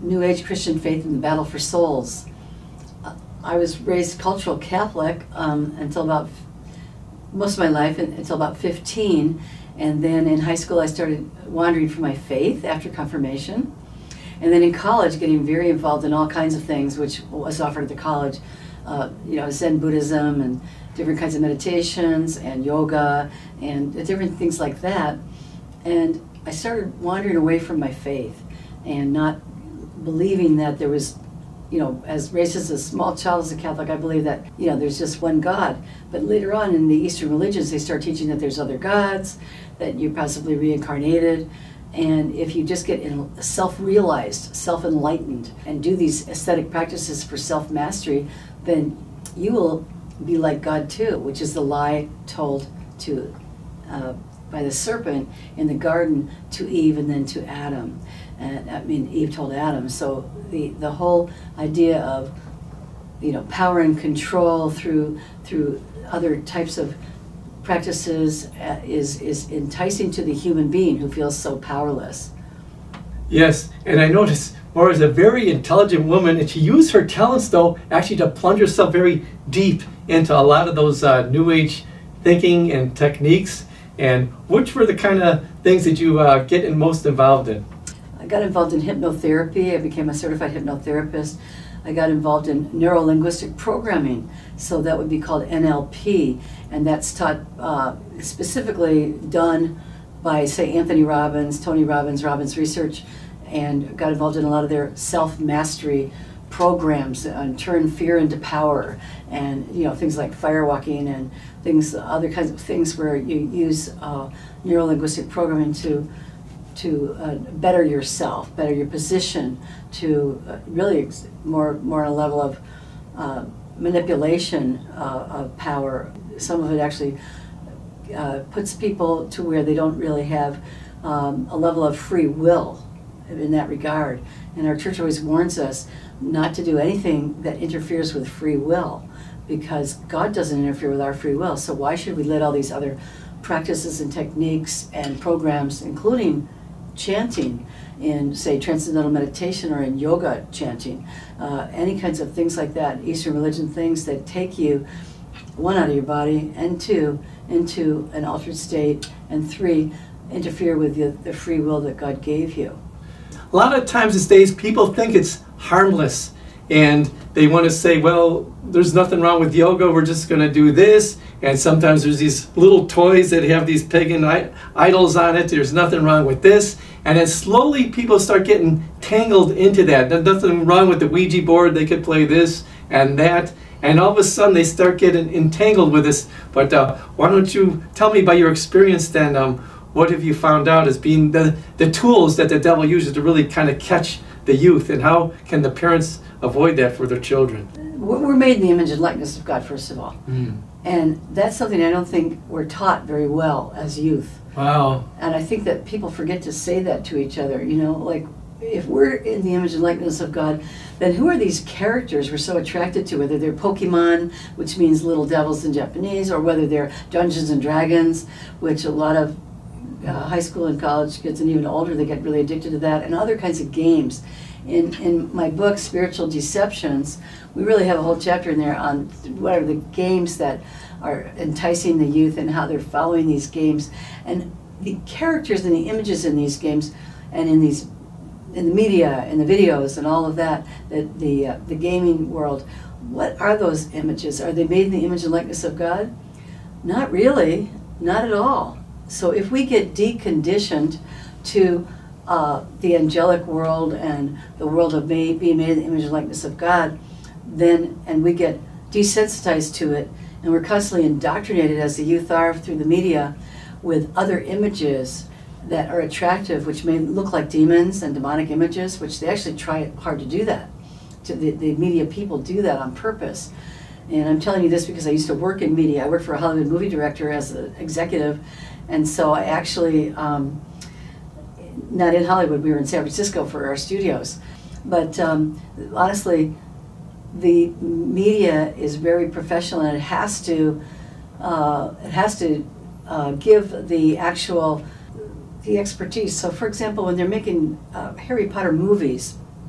New Age Christian faith and the battle for souls. I was raised cultural Catholic until about most of my life, until about 15, and then in high school I started wandering from my faith after confirmation, and then in college getting very involved in all kinds of things which was offered at the college, Zen Buddhism and different kinds of meditations and yoga and different things like that. And I started wandering away from my faith and not believing that there was, as raised as a small child as a Catholic, I believe that, there's just one God. But later on in the Eastern religions, they start teaching that there's other gods, that you're possibly reincarnated. And if you just get self-realized, self-enlightened, and do these aesthetic practices for self-mastery, then you will be like God too, which is the lie told to by the serpent in the garden to Eve and then to Adam. And Eve told Adam. So the whole idea of power and control through other types of practices is enticing to the human being who feels so powerless. Yes, and I noticed Maura is a very intelligent woman, and she used her talents, though, actually to plunge herself very deep into a lot of those New Age thinking and techniques. And which were the kind of things that you get most involved in? I got involved in hypnotherapy. I became a certified hypnotherapist. I got involved in neuro-linguistic programming, so that would be called NLP, and that's taught specifically done by, say, Anthony Robbins, Tony Robbins, Robbins Research, and got involved in a lot of their self-mastery programs and turn fear into power, and things like firewalking and other kinds of things where you use neuro-linguistic programming to better yourself, better your position, to really more on a level of manipulation of power. Some of it actually puts people to where they don't really have a level of free will in that regard. And our church always warns us not to do anything that interferes with free will, because God doesn't interfere with our free will. So why should we let all these other practices and techniques and programs, including chanting in, say, transcendental meditation or in yoga chanting, any kinds of things like that, Eastern religion things that take you, one, out of your body, and two, into an altered state, and three, interfere with the free will that God gave you. A lot of times these days people think it's harmless, and they want to say, well, there's nothing wrong with yoga, we're just going to do this. And sometimes there's these little toys that have these pagan idols on it, there's nothing wrong with this. And then slowly people start getting tangled into that. There's nothing wrong with the Ouija board, they could play this and that. And all of a sudden they start getting entangled with this. But why don't you tell me by your experience then, what have you found out as being the tools that the devil uses to really kind of catch the youth, and how can the parents avoid that for their children? We're made in the image and likeness of God, first of all. Mm. And that's something I don't think we're taught very well as youth. Wow. And I think that people forget to say that to each other, like, if we're in the image and likeness of God, then who are these characters we're so attracted to, whether they're Pokemon, which means little devils in Japanese, or whether they're Dungeons and Dragons, which a lot of high school and college kids and even older, they get really addicted to that, and other kinds of games. In my book, Spiritual Deceptions, we really have a whole chapter in there on what are the games that are enticing the youth and how they're following these games. And the characters and the images in these games and in the media, in the videos and all of that, the gaming world, what are those images? Are they made in the image and likeness of God? Not really, not at all. So if we get deconditioned to the angelic world and the world of being made in the image and likeness of God, and we get desensitized to it, and we're constantly indoctrinated, as the youth are through the media, with other images that are attractive, which may look like demons and demonic images, which they actually try hard to do that. The media people do that on purpose. And I'm telling you this because I used to work in media. I worked for a Hollywood movie director as an executive, and so I actually, not in Hollywood, we were in San Francisco for our studios. But honestly, the media is very professional, and it has to give the expertise. So for example, when they're making Harry Potter movies,